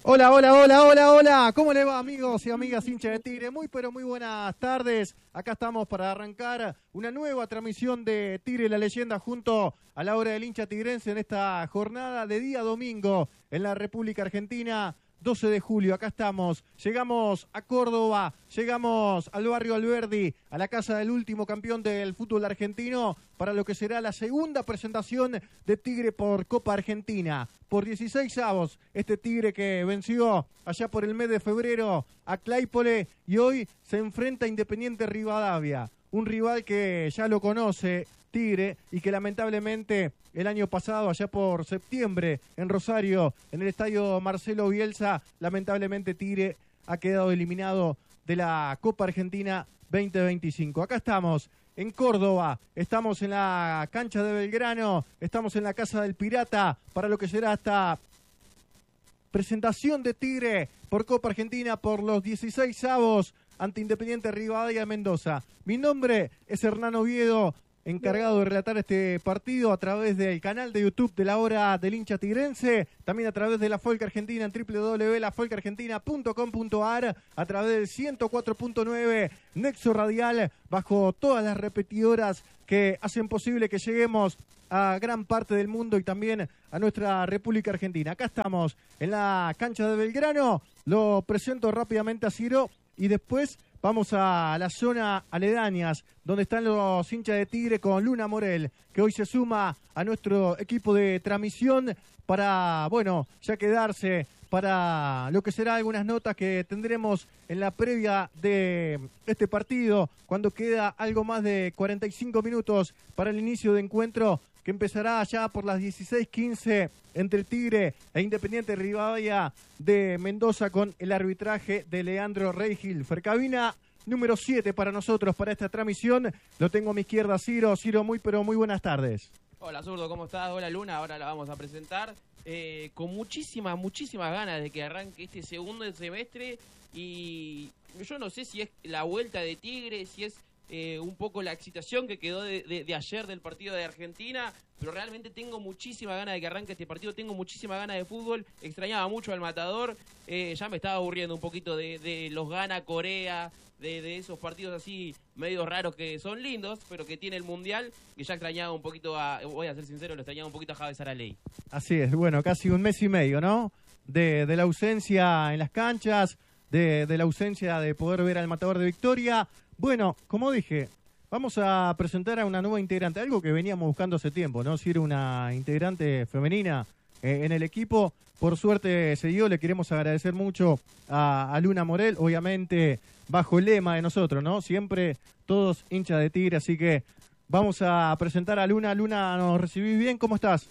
Hola, hola, hola, hola, hola. ¿Cómo le va, amigos y amigas hinchas de Tigre? Muy, pero muy buenas tardes. Acá estamos para arrancar una nueva transmisión de Tigre la Leyenda junto a la hora del hincha tigrense en esta jornada de día domingo en la República Argentina. 12 de julio, acá estamos, llegamos a Córdoba, llegamos al barrio Alberdi, a la casa del último campeón del fútbol argentino, para lo que será la segunda presentación de Tigre por Copa Argentina. Por 16avos, este Tigre que venció allá por el mes de febrero a Claypole y hoy se enfrenta a Independiente Rivadavia, un rival que ya lo conoce Tigre y que lamentablemente el año pasado, allá por septiembre, en Rosario, en el estadio Marcelo Bielsa, lamentablemente Tigre ha quedado eliminado de la Copa Argentina 2025. Acá estamos en Córdoba, estamos en la cancha de Belgrano, estamos en la Casa del Pirata para lo que será esta presentación de Tigre por Copa Argentina por los 16avos ante Independiente Rivadavia de Mendoza. Mi nombre es Hernán Oviedo, encargado de relatar este partido a través del canal de YouTube de la hora del hincha tigrense, también a través de la Folk Argentina en www.lafolkargentina.com.ar, a través del 104.9 Nexo Radial, bajo todas las repetidoras que hacen posible que lleguemos a gran parte del mundo y también a nuestra República Argentina. Acá estamos en la cancha de Belgrano, lo presento rápidamente a Ciro y después vamos a la zona aledañas, donde están los hinchas de Tigre con Luna Morel, que hoy se suma a nuestro equipo de transmisión para, bueno, ya quedarse para lo que será algunas notas que tendremos en la previa de este partido, cuando queda algo más de 45 minutos para el inicio de encuentro, que empezará ya por las 16:15 entre Tigre e Independiente Rivadavia de Mendoza con el arbitraje de Leandro Reigilfer. Cabina número 7 para nosotros, para esta transmisión. Lo tengo a mi izquierda, Ciro. Ciro, muy pero muy buenas tardes. Hola, Zurdo, ¿cómo estás? Hola, Luna. Ahora la vamos a presentar con muchísimas ganas de que arranque este segundo semestre. Y yo no sé si es la vuelta de Tigre, si es un poco la excitación que quedó de ayer del partido de Argentina, pero realmente tengo muchísimas ganas de que arranque este partido, tengo muchísimas ganas de fútbol, extrañaba mucho al Matador, ya me estaba aburriendo un poquito de los Ghana, Corea, de esos partidos así medio raros que son lindos, pero que tiene el Mundial, que ya extrañaba un poquito voy a ser sincero, lo extrañaba un poquito a Javes Araley. Así es, bueno, casi un mes y medio, ¿no? De la ausencia en las canchas, de la ausencia de poder ver al Matador de Victoria. Bueno, como dije, vamos a presentar a una nueva integrante, algo que veníamos buscando hace tiempo, ¿no? Si era una integrante femenina en el equipo, por suerte se dio, le queremos agradecer mucho a Luna Morel, obviamente bajo el lema de nosotros, ¿no? Siempre todos hinchas de Tigre, así que vamos a presentar a Luna. Luna, ¿nos recibís bien? ¿Cómo estás?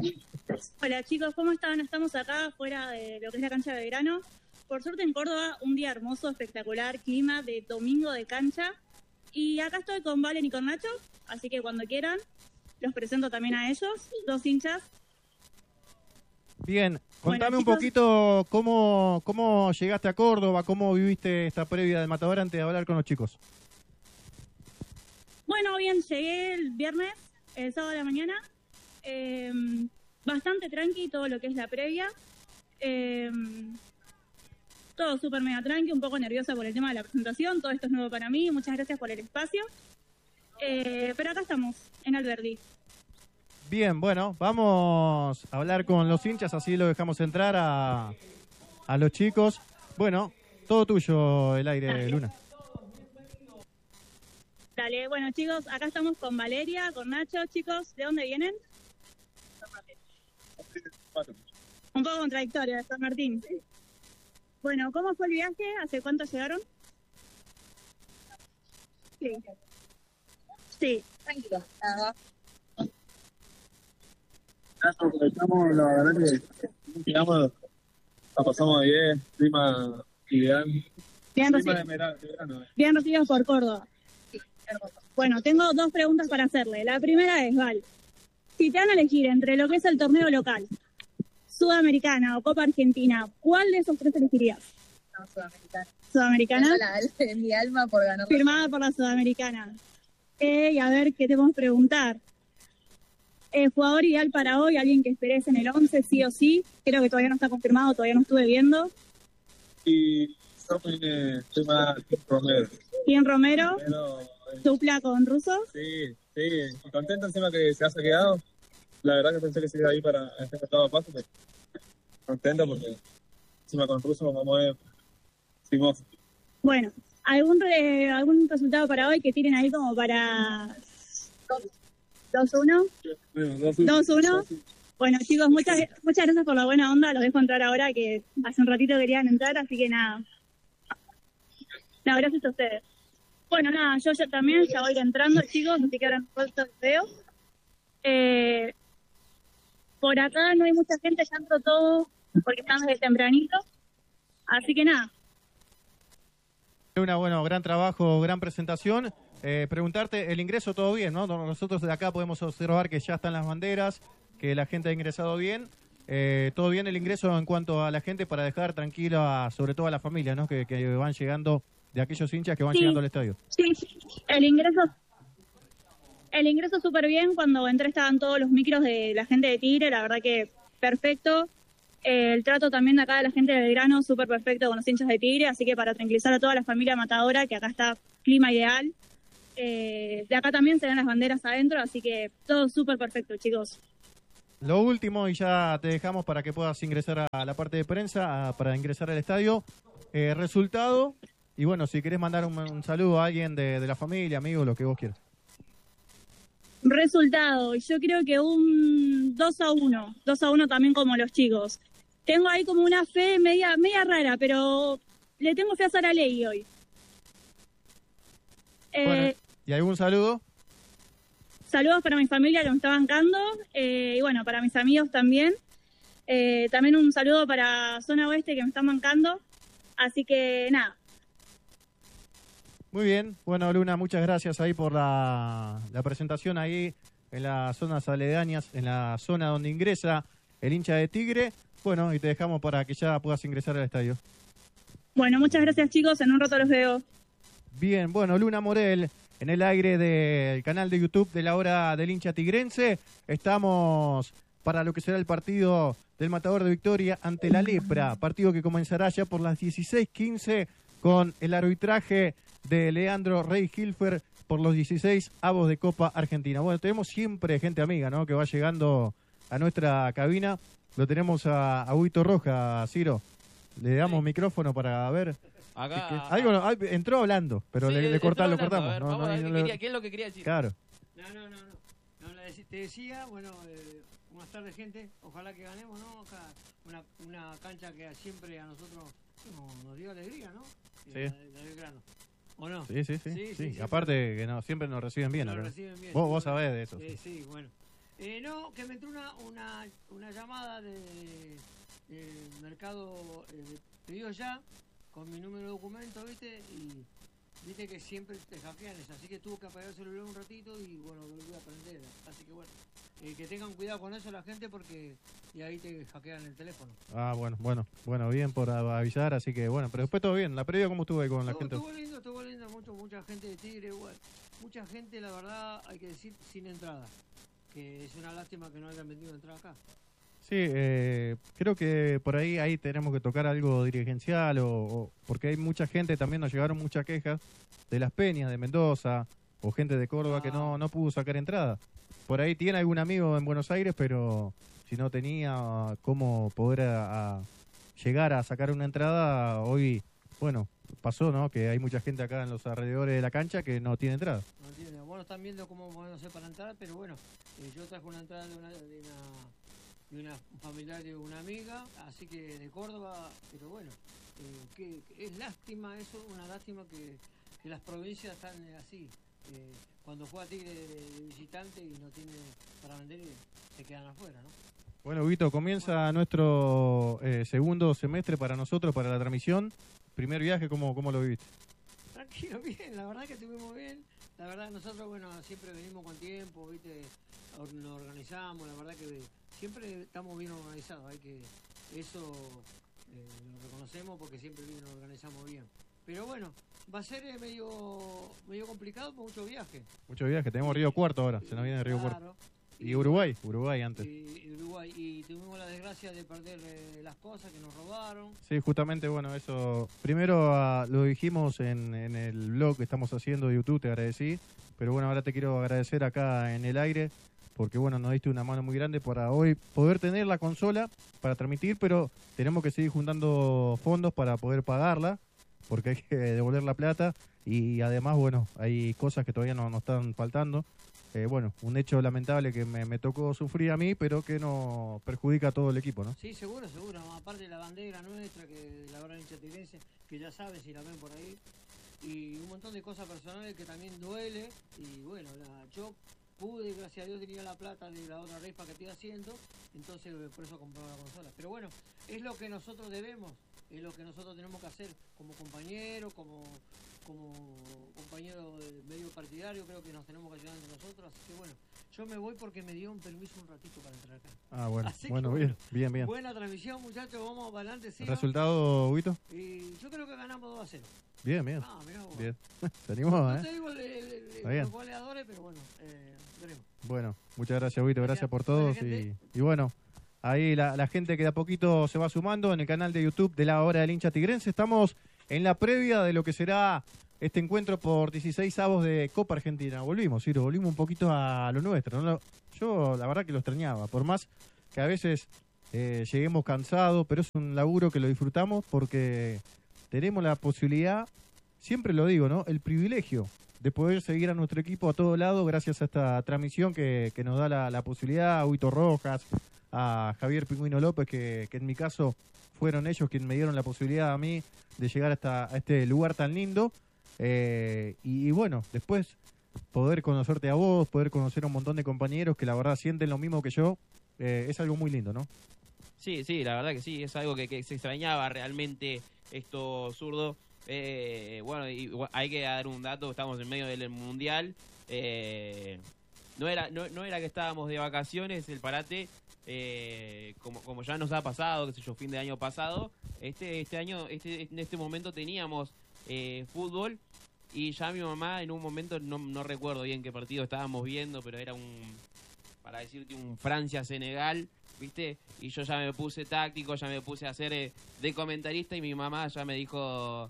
Hola chicos, ¿cómo están? Estamos acá fuera de lo que es la cancha de Belgrano. Por suerte en Córdoba, un día hermoso, espectacular, clima de domingo de cancha. Y acá estoy con Valen y con Nacho, así que cuando quieran, los presento también a ellos, dos hinchas. Bien, contame Bueno, un chicos, poquito cómo llegaste a Córdoba, cómo viviste esta previa del Matador antes de hablar con los chicos. Bueno, bien, llegué el viernes, el sábado de la mañana. Bastante tranqui todo lo que es la previa. Todo súper mega tranqui, un poco nerviosa por el tema de la presentación. Todo esto es nuevo para mí. Muchas gracias por el espacio. Pero acá estamos, en Alberdi. Bien, bueno, vamos a hablar con los hinchas, así lo dejamos entrar a los chicos. Bueno, todo tuyo el aire, Dale. Luna. Dale, bueno chicos, acá estamos con Valeria, con Nacho. Chicos, ¿de dónde vienen? Un poco contradictorio, de San Martín. Bueno, ¿cómo fue el viaje? ¿Hace cuánto llegaron? Sí. Sí. Tranquilo, nada. Aprovechamos, la verdad que llegamos, la pasamos bien, clima ideal. Bien, Clima de verano. bien recibidos por Córdoba. Sí, hermoso. Bueno, tengo dos preguntas para hacerle. La primera es, Val, si te van a elegir entre lo que es el torneo local, Sudamericana o Copa Argentina, ¿cuál de esos tres elegirías? No, sudamericana. ¿Sudamericana? Mi alma por ganar. Firmada por la Sudamericana. Y a ver, ¿qué te podemos preguntar? Jugador ideal para hoy, alguien que esperes en el 11 sí o sí. Creo que todavía no está confirmado, todavía no estuve viendo. Y yo soy más Kim Romero. Kim Romero, Pero, dupla con Russo. sí, y contento encima que se haya quedado. La verdad que pensé que se iba ahí para este mercado de paso, pero contento porque encima con Russo vamos a ver Simos. Bueno, ¿algún resultado para hoy que tienen ahí como para 2-1? 2-1. Bueno, chicos, muchas gracias por la buena onda. Los dejo entrar ahora, que hace un ratito querían entrar, así que nada. No, gracias a ustedes. Bueno, nada, yo ya también ya voy a ir entrando, chicos, así que ahora me puesto el video. Por acá no hay mucha gente, ya entró todo, porque están desde tempranito. Así que nada. Bueno, gran trabajo, gran presentación. Preguntarte, el ingreso todo bien, ¿no? Nosotros de acá podemos observar que ya están las banderas, que la gente ha ingresado bien. Todo bien el ingreso en cuanto a la gente para dejar tranquila, sobre todo a la familia, ¿no? Que van llegando, de aquellos hinchas que van llegando al estadio. Sí, el ingreso súper bien. Cuando entré estaban todos los micros de la gente de Tigre, la verdad que perfecto. El trato también de acá de la gente de Belgrano, súper perfecto con los hinchas de Tigre, así que para tranquilizar a toda la familia matadora, que acá está clima ideal. De acá también se ven las banderas adentro, así que todo súper perfecto, chicos. Lo último, y ya te dejamos para que puedas ingresar a la parte de prensa, para ingresar al estadio. Resultado, y bueno, si querés mandar un saludo a alguien de la familia, amigo, lo que vos quieras. Resultado, yo creo que un 2-1, 2-1 también como los chicos. Tengo ahí como una fe media rara, pero le tengo fe a Saralegui hoy. Bueno, ¿y algún saludo? Saludos para mi familia que me está bancando, y bueno, para mis amigos también. También un saludo para Zona Oeste que me están bancando. Así que nada. Muy bien, bueno Luna, muchas gracias ahí por la presentación ahí en las zonas aledañas, en la zona donde ingresa el hincha de Tigre. Bueno, y te dejamos para que ya puedas ingresar al estadio. Bueno, muchas gracias chicos, en un rato los veo. Bien, bueno, Luna Morel, en el aire del canal de YouTube de la hora del hincha tigrense. Estamos para lo que será el partido del Matador de Victoria ante la Lepra, partido que comenzará ya por las 16:15 con el arbitraje de Leandro Rey Hilfer por los 16 avos de Copa Argentina. Bueno, tenemos siempre gente amiga, ¿no? Que va llegando a nuestra cabina. Lo tenemos a Huito Roja, Ciro. Le damos micrófono para ver. Acá. Entró hablando, pero Sí, lo cortamos. Ver, vamos a ver qué es lo que quería decir. Claro. Te decía, bueno, buenas tardes, gente. Ojalá que ganemos, ¿no? Acá una cancha que siempre a nosotros nos dio alegría, ¿no? Sí. De Belgrano. ¿O no? Sí. Aparte que no, siempre nos reciben bien. Bien. Vos sabés de eso. Sí, bueno. No, que me entró una llamada de mercado pedido ya con mi número de documento, ¿viste? Y viste que siempre te hackean eso, así que tuve que apagar el celular un ratito y bueno, volví a aprender. Así que bueno, que tengan cuidado con eso la gente porque y ahí te hackean el teléfono. Ah, bueno, bien por avisar, así que bueno, pero después todo bien. La previa, ¿cómo estuvo ahí con la gente? Estuvo lindo, mucha gente de Tigre, igual. Mucha gente, la verdad, hay que decir, sin entrada. Que es una lástima que no hayan vendido entrada acá. Sí, creo que por ahí tenemos que tocar algo dirigencial o porque hay mucha gente, también nos llegaron muchas quejas de Las Peñas, de Mendoza o gente de Córdoba que no pudo sacar entrada. Por ahí tiene algún amigo en Buenos Aires, pero si no tenía cómo poder llegar a sacar una entrada, hoy, bueno, pasó, ¿no? Que hay mucha gente acá en los alrededores de la cancha que no tiene entrada. No tiene. Bueno, están viendo cómo van a hacer para entrar, pero bueno, yo traje una entrada de una familiar de una amiga, así que de Córdoba, pero bueno, que es lástima eso, una lástima que las provincias están así. Cuando juega Tigre de visitante y no tiene para vender, se quedan afuera, ¿no? Bueno, Vito, comienza nuestro segundo semestre para nosotros, para la transmisión. Primer viaje, ¿cómo lo viviste? Tranquilo, bien, la verdad que estuvimos bien. La verdad nosotros, bueno, siempre venimos con tiempo, ¿viste? Nos organizamos, la verdad que siempre estamos bien organizados. Hay que eso lo reconocemos porque siempre nos organizamos bien. Pero bueno, va a ser medio complicado por mucho viaje. Mucho viaje, tenemos Río Cuarto ahora, se nos viene Río Cuarto. Y Uruguay antes. Y Uruguay. Y tuvimos la desgracia de perder las cosas que nos robaron. Sí, justamente, bueno, eso. Primero lo dijimos en el blog que estamos haciendo de YouTube, te agradecí. Pero bueno, ahora te quiero agradecer acá en el aire, porque bueno, nos diste una mano muy grande para hoy poder tener la consola para transmitir, pero tenemos que seguir juntando fondos para poder pagarla, porque hay que devolver la plata. Y además, bueno, hay cosas que todavía nos están faltando. Bueno, un hecho lamentable que me tocó sufrir a mí, pero que no perjudica a todo el equipo, ¿no? Sí, seguro. Aparte de la bandera nuestra, que la hora hincha tigrense, que ya saben si la ven por ahí. Y un montón de cosas personales que también duele. Y bueno, yo pude, gracias a Dios, tenía la plata de la otra rifa que estoy haciendo. Entonces, por eso compré la consola. Pero bueno, es lo que nosotros debemos. Es lo que nosotros tenemos que hacer como compañeros, como compañero de medio partidario, creo que nos tenemos que ayudar entre nosotros, así que bueno, yo me voy porque me dio un permiso un ratito para entrar acá. Ah, bueno, Así bueno, que, bien. Buena transmisión, muchachos, vamos para adelante, sí. ¿Resultado, Huguito? Y yo creo que ganamos 2-0. Bien. Ah, mirá vos. Bien. Se animó, No te digo los goleadores, pero bueno, veremos. Bueno, muchas gracias, Huguito, gracias por todos. Gente. Y bueno, ahí la gente que de a poquito se va sumando en el canal de YouTube de la Hora del Hincha Tigrense. Estamos en la previa de lo que será este encuentro por 16avos de Copa Argentina. Volvimos un poquito a lo nuestro, ¿no? Yo la verdad que lo extrañaba, por más que a veces lleguemos cansados, pero es un laburo que lo disfrutamos porque tenemos la posibilidad, siempre lo digo, ¿no? El privilegio de poder seguir a nuestro equipo a todo lado gracias a esta transmisión que nos da la posibilidad, a Huito Rojas, a Javier Pingüino López, que en mi caso fueron ellos quienes me dieron la posibilidad a mí de llegar a este lugar tan lindo. Y bueno, después poder conocerte a vos, poder conocer a un montón de compañeros que la verdad sienten lo mismo que yo, es algo muy lindo, ¿no? Sí, la verdad que sí, es algo que se extrañaba realmente esto, Zurdo. Bueno, y hay que dar un dato, estamos en medio del Mundial. No era que estábamos de vacaciones, el parate, como ya nos ha pasado, qué sé yo, fin de año pasado, este año, en este momento teníamos fútbol, y ya mi mamá en un momento, no recuerdo bien qué partido estábamos viendo, pero era para decirte, un Francia-Senegal, ¿viste? Y yo ya me puse táctico, ya me puse a hacer de comentarista, y mi mamá ya me dijo,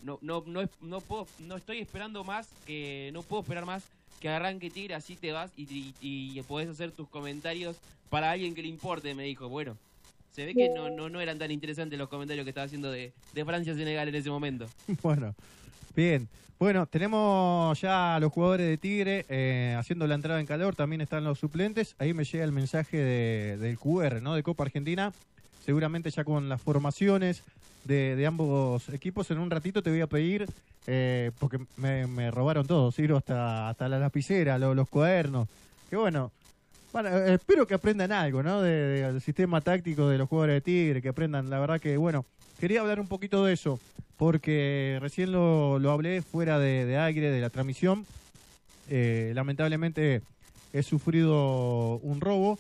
no estoy esperando más, no puedo esperar más que arranque Tigre, así te vas y podés hacer tus comentarios para alguien que le importe, me dijo. Bueno, se ve que no eran tan interesantes los comentarios que estaba haciendo de Francia-Senegal en ese momento. Bueno, bien. Bueno, tenemos ya a los jugadores de Tigre haciendo la entrada en calor, también están los suplentes. Ahí me llega el mensaje del QR, ¿no? De Copa Argentina, seguramente ya con las formaciones de ambos equipos. En un ratito te voy a pedir, porque me robaron todo, Ciro, hasta la lapicera, los cuadernos. Que bueno, espero que aprendan algo, ¿no? Del sistema táctico de los jugadores de Tigre, que aprendan. La verdad que, bueno, quería hablar un poquito de eso, porque recién lo hablé fuera de aire, de la transmisión. Lamentablemente he sufrido un robo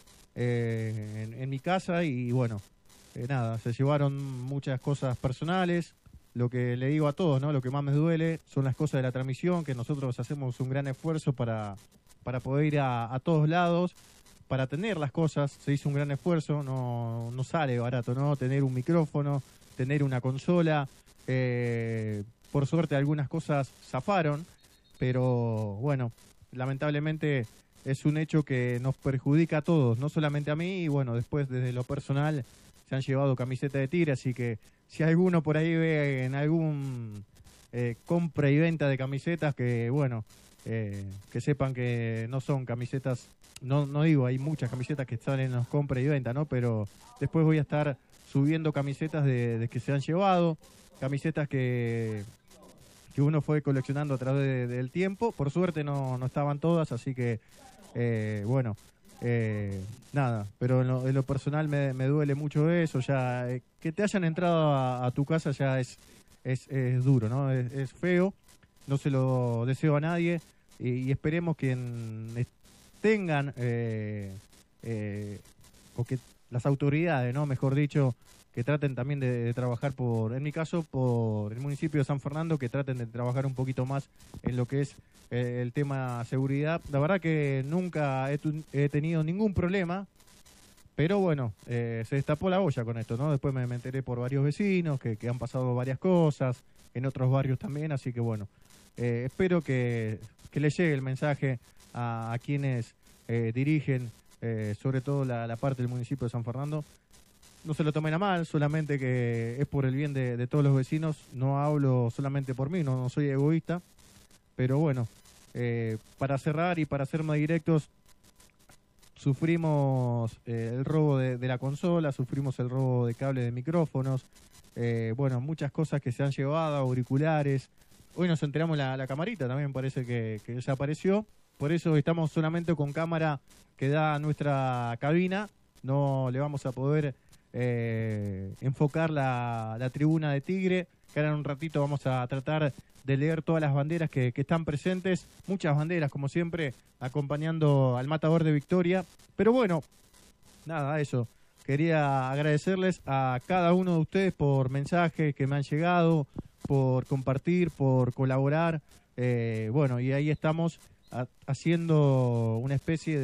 en mi casa y bueno, nada, se llevaron muchas cosas personales. Lo que le digo a todos, ¿no? Lo que más me duele son las cosas de la transmisión, que nosotros hacemos un gran esfuerzo para poder ir a todos lados, para tener las cosas. Se hizo un gran esfuerzo, no sale barato, ¿no? Tener un micrófono, tener una consola. Por suerte algunas cosas zafaron, pero bueno, lamentablemente es un hecho que nos perjudica a todos, no solamente a mí. Y bueno, después desde lo personal se han llevado camisetas de Tigre, así que si alguno por ahí ve en algún compra y venta de camisetas, que bueno, que sepan que no son camisetas, no digo, hay muchas camisetas que están en los compra y venta, ¿no? Pero después voy a estar subiendo camisetas de que se han llevado, camisetas que uno fue coleccionando a través del tiempo. Por suerte no estaban todas, así que bueno, nada, pero en lo personal me duele mucho eso. Ya que te hayan entrado a tu casa ya es duro, ¿no? Es feo, no se lo deseo a nadie, y esperemos que tengan o que las autoridades, ¿no? Mejor dicho, que traten también de trabajar en mi caso, por el municipio de San Fernando, que traten de trabajar un poquito más en lo que es el tema seguridad. La verdad que nunca he tenido ningún problema, pero bueno, se destapó la olla con esto, ¿no? Después me enteré por varios vecinos que han pasado varias cosas, en otros barrios también, así que bueno, espero que les llegue el mensaje a quienes dirigen, sobre todo la parte del municipio de San Fernando. No se lo tomen a mal, solamente que es por el bien de todos los vecinos, no hablo solamente por mí, no soy egoísta, pero bueno, para cerrar y para ser más directos, sufrimos el robo de la consola, sufrimos el robo de cable de micrófonos, bueno, muchas cosas que se han llevado, auriculares. Hoy nos enteramos la camarita, también parece que desapareció. Por eso estamos solamente con cámara que da a nuestra cabina. No le vamos a poder enfocar la tribuna de Tigre, que ahora en un ratito vamos a tratar de leer todas las banderas que están presentes. Muchas banderas, como siempre, acompañando al Matador de Victoria. Pero bueno, nada, eso. Quería agradecerles a cada uno de ustedes por mensajes que me han llegado, por compartir, por colaborar. Bueno, y ahí estamos haciendo una especie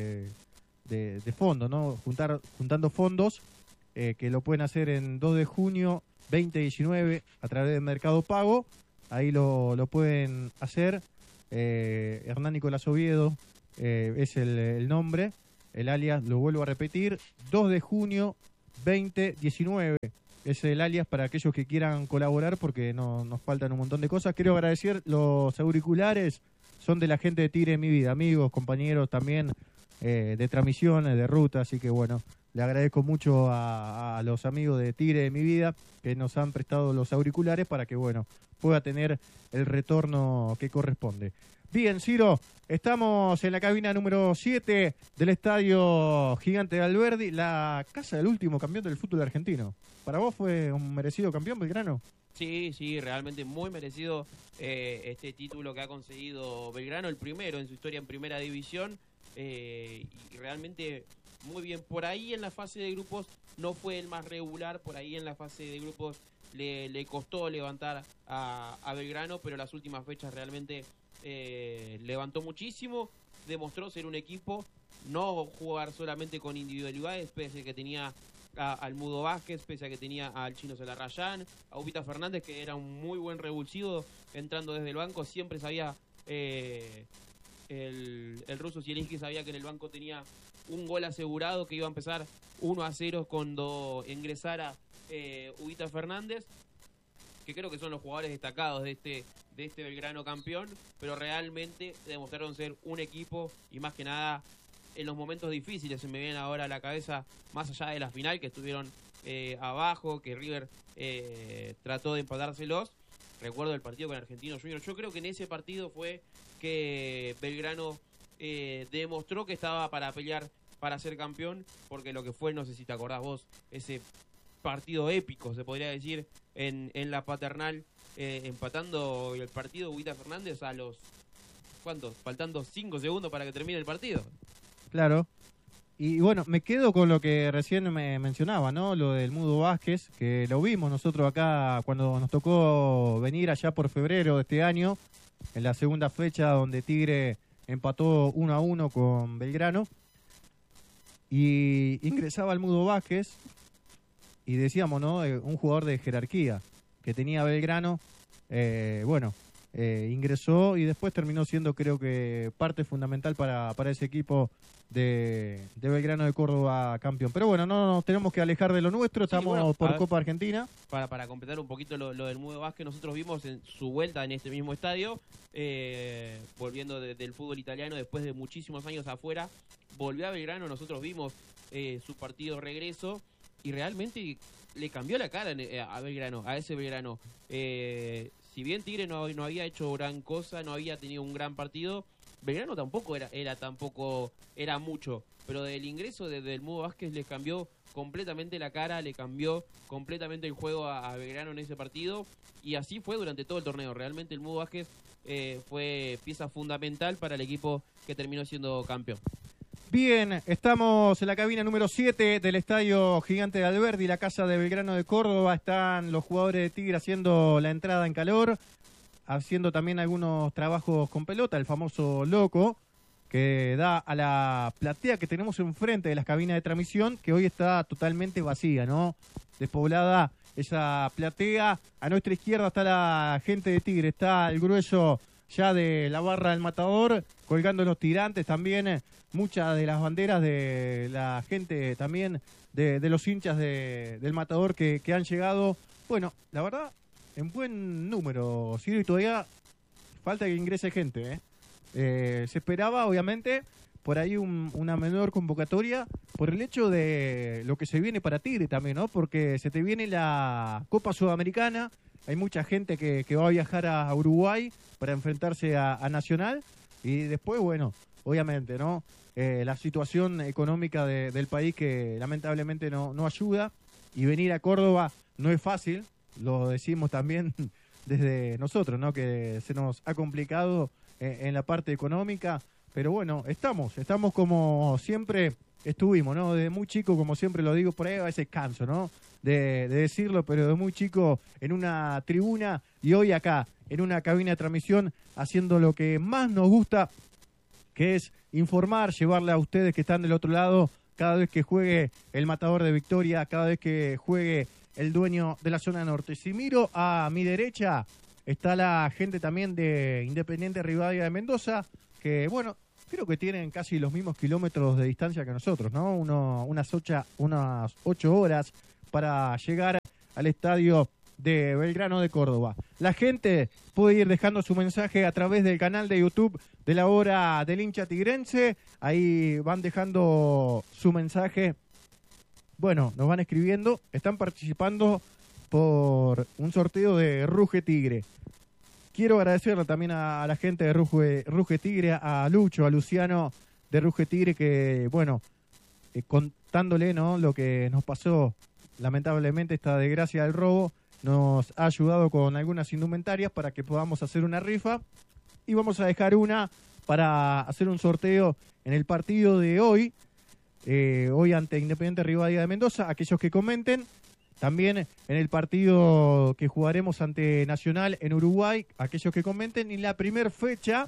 de fondo, ¿no? Juntando fondos que lo pueden hacer en 2 de junio 2019 a través de Mercado Pago. Ahí lo pueden hacer. Hernán Nicolás Oviedo es el nombre. El alias, lo vuelvo a repetir, 2 de junio 2019. Es el alias para aquellos que quieran colaborar, porque nos faltan un montón de cosas. Quiero agradecer, los auriculares son de la gente de Tigre en mi vida, amigos, compañeros también de transmisiones, de ruta, así que bueno, le agradezco mucho a los amigos de Tigre de mi vida que nos han prestado los auriculares para que bueno, pueda tener el retorno que corresponde. Bien, Ciro, estamos en la cabina número 7 del Estadio Gigante de Alberdi, la casa del último campeón del fútbol argentino. ¿Para vos fue un merecido campeón, Belgrano? Sí, realmente muy merecido este título que ha conseguido Belgrano, el primero en su historia en primera división, y realmente muy bien. Por ahí en la fase de grupos no fue el más regular, por ahí en la fase de grupos le costó levantar a Belgrano, pero las últimas fechas realmente levantó muchísimo, demostró ser un equipo, no jugar solamente con individualidades, pese a que tenía al Mudo Vázquez, pese a que tenía al Chino Celarrayán, a Ubita Fernández, que era un muy buen revulsivo entrando desde el banco. Siempre sabía el ruso Zielinski, sabía que en el banco tenía un gol asegurado, que iba a empezar 1-0 cuando ingresara Ubita Fernández, que creo que son los jugadores destacados de este Belgrano campeón, pero realmente demostraron ser un equipo, y más que nada en los momentos difíciles. Se me viene ahora a la cabeza, más allá de la final, que estuvieron abajo, que River trató de empatárselos. Recuerdo el partido con Argentinos Juniors. Yo creo que en ese partido fue que Belgrano demostró que estaba para pelear para ser campeón, porque lo que fue, no sé si te acordás vos, ese partido épico, se podría decir, en la Paternal, empatando el partido Ubita Fernández a los, ¿cuántos? Faltando 5 segundos para que termine el partido. Claro. Y bueno, me quedo con lo que recién me mencionaba, ¿no? Lo del Mudo Vázquez, que lo vimos nosotros acá cuando nos tocó venir allá por febrero de este año, en la segunda fecha donde Tigre empató 1-1 con Belgrano. Y ingresaba el Mudo Vázquez y decíamos, ¿no? Un jugador de jerarquía que tenía Belgrano, ingresó y después terminó siendo, creo que, parte fundamental para ese equipo de Belgrano de Córdoba campeón. Pero bueno, no nos tenemos que alejar de lo nuestro, estamos por Copa Argentina. Para completar un poquito lo del Mudo Vázquez, nosotros vimos en su vuelta en este mismo estadio, volviendo del fútbol italiano después de muchísimos años afuera, volvió a Belgrano, nosotros vimos su partido regreso y realmente le cambió la cara a Belgrano, a ese Belgrano. Si bien Tigre no había hecho gran cosa, no había tenido un gran partido, Belgrano tampoco era mucho, pero del ingreso del Mudo Vázquez le cambió completamente la cara, le cambió completamente el juego a Belgrano en ese partido, y así fue durante todo el torneo. Realmente el Mudo Vázquez fue pieza fundamental para el equipo que terminó siendo campeón. Bien, estamos en la cabina número 7 del Estadio Gigante de Alberdi, la casa de Belgrano de Córdoba. Están los jugadores de Tigre haciendo la entrada en calor, haciendo también algunos trabajos con pelota, el famoso loco, que da a la platea que tenemos enfrente de las cabinas de transmisión, que hoy está totalmente vacía, ¿no? Despoblada esa platea. A nuestra izquierda está la gente de Tigre, está el grueso ya de la barra del Matador, colgando los tirantes también, muchas de las banderas de la gente también, de los hinchas del Matador que han llegado. Bueno, la verdad, en buen número, Ciro, y todavía falta que ingrese gente, ¿eh? Se esperaba, obviamente, por ahí una menor convocatoria por el hecho de lo que se viene para Tigre también, ¿no? Porque se te viene la Copa Sudamericana, hay mucha gente que va a viajar a Uruguay para enfrentarse a Nacional, y después, bueno, obviamente, ¿no? La situación económica del país que lamentablemente no ayuda, y venir a Córdoba no es fácil, lo decimos también desde nosotros, ¿no? Que se nos ha complicado en la parte económica, pero bueno, estamos como siempre estuvimos, ¿no? Desde muy chico, como siempre lo digo, por ahí a veces canso, ¿no? De decirlo, pero de muy chico en una tribuna y hoy acá, en una cabina de transmisión, haciendo lo que más nos gusta, que es informar, llevarle a ustedes que están del otro lado, cada vez que juegue el Matador de Victoria, cada vez que juegue el dueño de la zona norte. Si miro a mi derecha, está la gente también de Independiente Rivadavia de Mendoza, que bueno, creo que tienen casi los mismos kilómetros de distancia que nosotros, ¿no? Unas 8 horas para llegar al estadio de Belgrano de Córdoba. La gente puede ir dejando su mensaje a través del canal de YouTube de la Hora del Hincha Tigrense. Ahí van dejando su mensaje. Bueno, nos van escribiendo. Están participando por un sorteo de Ruge Tigre. Quiero agradecerle también a la gente de Ruge Tigre, a Lucho, a Luciano de Ruge Tigre, que, bueno, contándole, ¿no?, lo que nos pasó, lamentablemente, esta desgracia del robo, nos ha ayudado con algunas indumentarias para que podamos hacer una rifa, y vamos a dejar una para hacer un sorteo en el partido de hoy ante Independiente Rivadavia de Mendoza. Aquellos que comenten, también en el partido que jugaremos ante Nacional en Uruguay, aquellos que comenten, y la primera fecha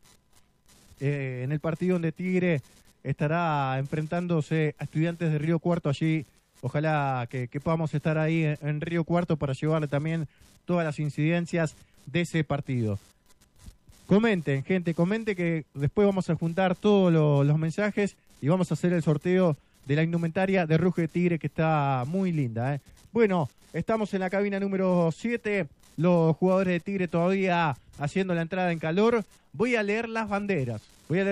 en el partido donde Tigre estará enfrentándose a Estudiantes de Río Cuarto. Allí ojalá que podamos estar ahí en Río Cuarto para llevarle también todas las incidencias de ese partido. Comenten, gente, comente, que después vamos a juntar todos los mensajes y vamos a hacer el sorteo de la indumentaria de Ruge Tigre, que está muy linda, ¿eh? Bueno, estamos en la cabina número 7, los jugadores de Tigre todavía haciendo la entrada en calor. Voy a leer las banderas,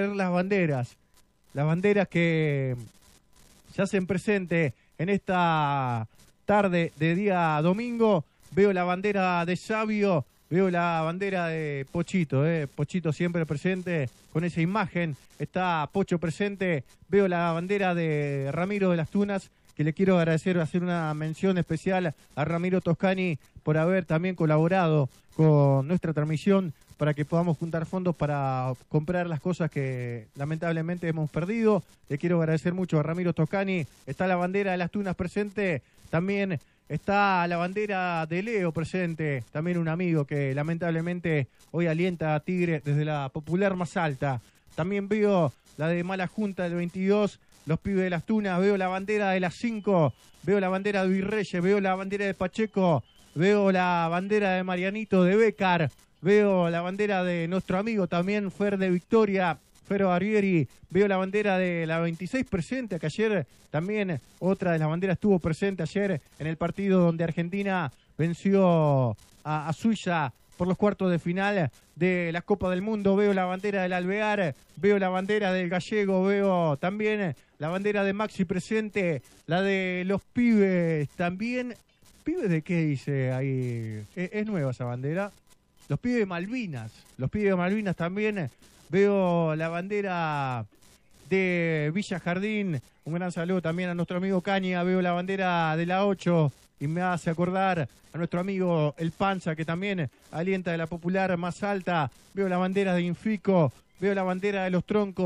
las banderas que se hacen presente en esta tarde de día domingo. Veo la bandera de Sabio, veo la bandera de Pochito, Pochito siempre presente con esa imagen, está Pocho presente, veo la bandera de Ramiro de las Tunas, que le quiero agradecer, hacer una mención especial a Ramiro Toscani por haber también colaborado con nuestra transmisión para que podamos juntar fondos para comprar las cosas que lamentablemente hemos perdido. Le quiero agradecer mucho a Ramiro Toscani. Está la bandera de las Tunas presente, también está la bandera de Leo presente, también un amigo que lamentablemente hoy alienta a Tigre desde la popular más alta. También veo la de Mala Junta del 22, los pibes de las Tunas, veo la bandera de las 5, veo la bandera de Virreyes, veo la bandera de Pacheco, veo la bandera de Marianito de Bécar, veo la bandera de nuestro amigo también Fer de Victoria, Fero Barbieri, veo la bandera de la 26 presente, que ayer también otra de las banderas estuvo presente ayer en el partido donde Argentina venció a Suiza por los cuartos de final de la Copa del Mundo. Veo la bandera del Alvear, veo la bandera del Gallego, veo también la bandera de Maxi presente, la de los pibes también. ¿Pibes de qué dice ahí? Es nueva esa bandera. Los pibes de Malvinas también. Veo la bandera de Villa Jardín, un gran saludo también a nuestro amigo Caña. Veo la bandera de la 8 y me hace acordar a nuestro amigo El Panza, que también alienta de la popular más alta. Veo la bandera de Infico, veo la bandera de Los Troncos,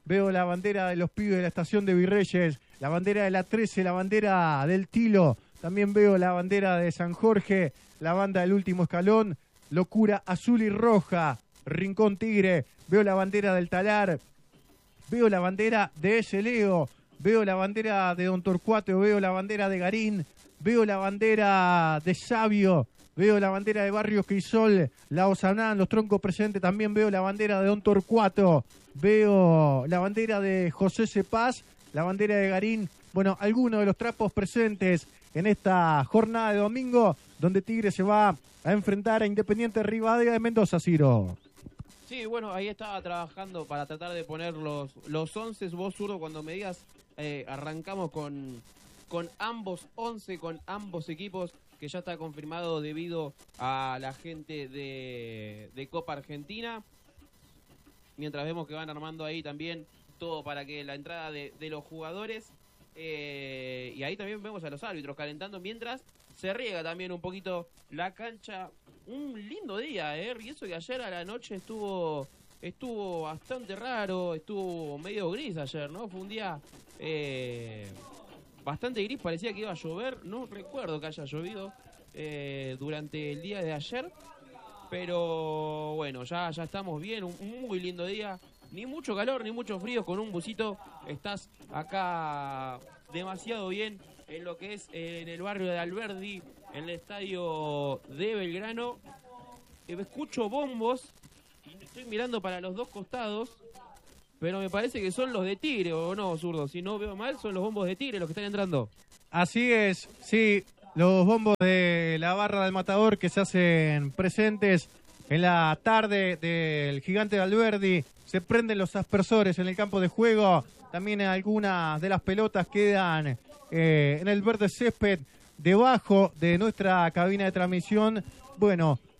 veo la bandera de los pibes de la estación de Virreyes, la bandera de la 13, la bandera del Tilo, también veo la bandera de San Jorge, la banda del Último Escalón, Locura Azul y Roja, Rincón Tigre, veo la bandera del Talar, veo la bandera de ese Leo, veo la bandera de Don Torcuato, veo la bandera de Garín, veo la bandera de Sabio, veo la bandera de Barrio Crisol, la Osanán, los troncos presentes, también veo la bandera de Don Torcuato, veo la bandera de José Cepaz, la bandera de Garín, bueno, algunos de los trapos presentes en esta jornada de domingo, donde Tigre se va a enfrentar a Independiente Rivadavia de Mendoza, Ciro. Sí, bueno, ahí estaba trabajando para tratar de poner los 11. Vos, Zurdo, cuando me digas, arrancamos con ambos 11, con ambos equipos, que ya está confirmado debido a la gente de Copa Argentina. Mientras vemos que van armando ahí también todo para que la entrada de los jugadores. Y ahí también vemos a los árbitros calentando mientras se riega también un poquito la cancha. Un lindo día, y eso que ayer a la noche estuvo bastante raro, estuvo medio gris ayer, ¿no? Fue un día bastante gris, parecía que iba a llover, no recuerdo que haya llovido durante el día de ayer, pero bueno, ya estamos bien, un muy lindo día, ni mucho calor, ni mucho frío, con un busito estás acá demasiado bien en lo que es en el barrio de Alberdi, en el estadio de Belgrano. Escucho bombos, estoy mirando para los dos costados, pero me parece que son los de Tigre, ¿o no, Zurdo? Si no veo mal, son los bombos de Tigre los que están entrando. Así es, sí, los bombos de la barra del Matador que se hacen presentes en la tarde del Gigante de Alberdi. Se prenden los aspersores en el campo de juego, también algunas de las pelotas quedan en el verde césped debajo de nuestra cabina de transmisión. Bueno,